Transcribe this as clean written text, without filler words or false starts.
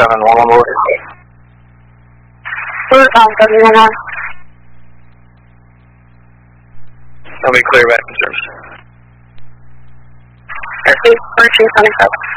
711 board. Route 711. I'll be clear back in service. Please, 4277.